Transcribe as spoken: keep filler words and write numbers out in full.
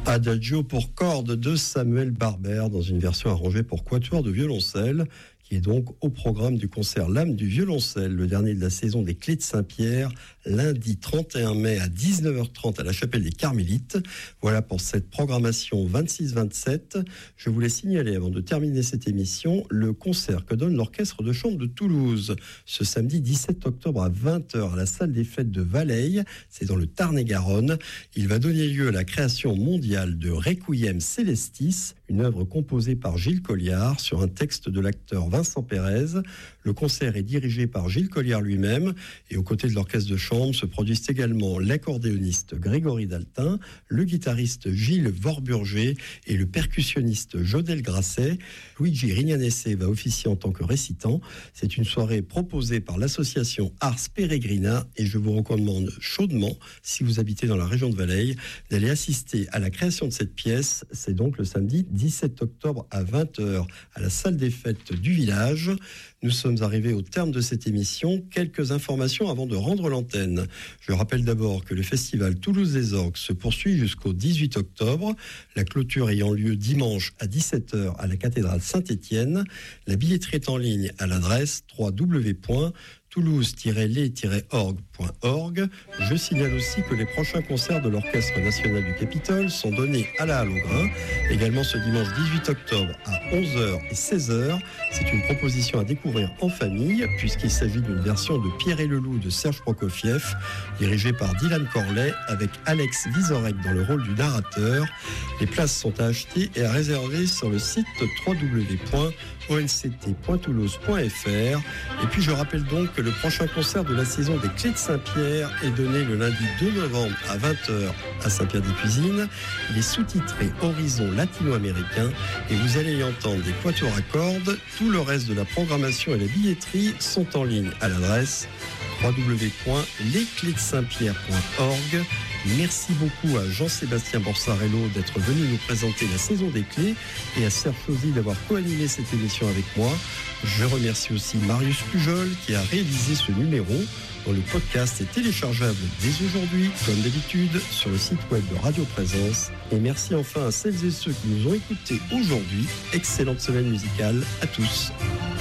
Adagio pour cordes de Samuel Barber dans une version arrangée pour quatuor de violoncelle, qui est donc au programme du concert L'âme du violoncelle, le dernier de la saison des Clés de Saint-Pierre, lundi trente et un mai à dix-neuf heures trente à la chapelle des Carmélites. Voilà pour cette programmation vingt-six vingt-sept. Je voulais signaler, avant de terminer cette émission, le concert que donne l'Orchestre de chambre de Toulouse ce samedi dix-sept octobre à vingt heures à la salle des fêtes de Valleilles, c'est dans le Tarn-et-Garonne. Il va donner lieu à la création mondiale de Requiem Celestis, une œuvre composée par Gilles Colliard sur un texte de l'acteur Vincent Pérez. Le concert est dirigé par Gilles Colliard lui-même, et aux côtés de l'orchestre de chambre se produisent également l'accordéoniste Grégory Daltin, le guitariste Gilles Vorburger et le percussionniste Jodel Grasset. Luigi Rignanese va officier en tant que récitant. C'est une soirée proposée par l'association Ars Peregrina, et je vous recommande chaudement, si vous habitez dans la région de Valleilles, d'aller assister à la création de cette pièce. C'est donc le samedi dix-sept octobre à vingt heures à la salle des fêtes du village. Nous sommes arrivés au terme de cette émission. Quelques informations avant de rendre l'antenne. Je rappelle d'abord que le festival Toulouse des Orgues se poursuit jusqu'au dix-huit octobre, la clôture ayant lieu dimanche à dix-sept heures à la cathédrale Saint-Étienne. La billetterie est en ligne à l'adresse w w w point toulouse tiret les tiret orgue point org. Je signale aussi que les prochains concerts de l'Orchestre national du Capitole sont donnés à la Halle au Grain, également ce dimanche dix-huit octobre à onze heures et seize heures. C'est une proposition à découvrir en famille, puisqu'il s'agit d'une version de Pierre et le Loup de Serge Prokofiev, dirigée par Dylan Corley, avec Alex Vizorek dans le rôle du narrateur. Les places sont à acheter et à réserver sur le site w w w point o n c t point toulouse point f r. Et puis je rappelle donc que le prochain concert de la saison des Clés de Saint-Pierre est donné le lundi deux novembre à vingt heures à Saint-Pierre-des-Cuisines. Il est sous-titré Horizon latino-américain et vous allez y entendre des quatuors à cordes. Tout le reste de la programmation et la billetterie sont en ligne à l'adresse w w w point les clés de saint pierre point org. Merci beaucoup à Jean-Sébastien Borsarello d'être venu nous présenter la saison des Clés et à Serge Chauzy d'avoir co-animé cette émission avec moi. Je remercie aussi Marius Pujol qui a réalisé ce numéro, dont le podcast est téléchargeable dès aujourd'hui, comme d'habitude, sur le site web de Radio Présence. Et merci enfin à celles et ceux qui nous ont écoutés aujourd'hui. Excellente semaine musicale à tous.